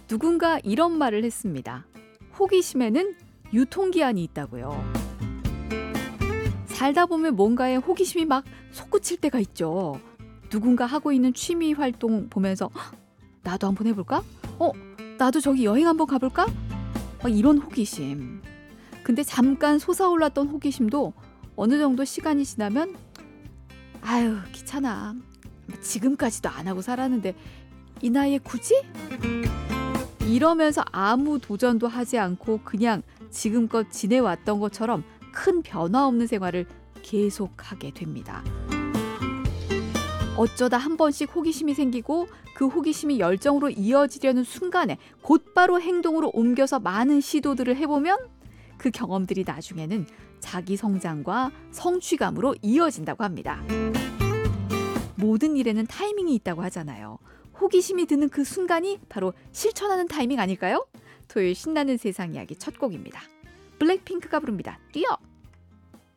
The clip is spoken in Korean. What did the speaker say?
누군가 이런 말을 했습니다. 호기심에는 유통기한이 있다고요. 살다 보면 뭔가에 호기심이 막 솟구칠 때가 있죠. 누군가 하고 있는 취미 활동 보면서 나도 한번 해볼까? 나도 저기 여행 한번 가볼까? 이런 호기심. 근데 잠깐 솟아올랐던 호기심도 어느 정도 시간이 지나면 아유 귀찮아. 지금까지도 안 하고 살았는데 이 나이에 굳이? 이러면서 아무 도전도 하지 않고 그냥 지금껏 지내왔던 것처럼 큰 변화 없는 생활을 계속하게 됩니다. 어쩌다 한 번씩 호기심이 생기고 그 호기심이 열정으로 이어지려는 순간에 곧바로 행동으로 옮겨서 많은 시도들을 해보면 그 경험들이 나중에는 자기 성장과 성취감으로 이어진다고 합니다. 모든 일에는 타이밍이 있다고 하잖아요. 호기심이 드는 그 순간이 바로 실천하는 타이밍 아닐까요? 토요일 신나는 세상 이야기 첫 곡입니다. 블랙핑크가 부릅니다. 뛰어!